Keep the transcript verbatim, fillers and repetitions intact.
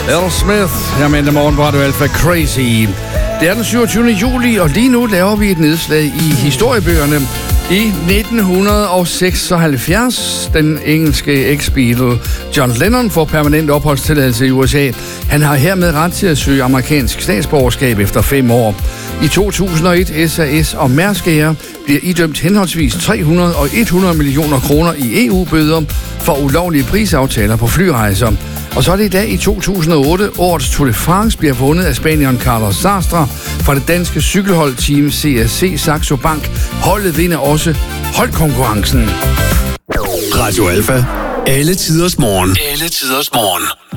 L. Smith, her mandag morgen på Radio Alpha Crazy. Det er den syvogtyvende juli, og lige nu laver vi et nedslag i historiebøgerne. I nitten seksoghalvfjerds, den engelske ex-Beatle John Lennon får permanent opholdstilladelse i U S A. Han har hermed ret til at søge amerikansk statsborgerskab efter fem år. I to tusind og et S A S og Mærsk Air bliver idømt henholdsvis tre hundrede og hundrede millioner kroner i E U-bøder for ulovlige prisaftaler på flyrejser. Og så er det i dag i to tusind og otte, årets Tour de France bliver vundet af spanieren Carlos Sastre fra det danske cykelholdteam C S C Saxo Bank. Holdet vinder også holdkonkurrencen. Radio Alpha. Alle tiders morgen. Alle tiders morgen.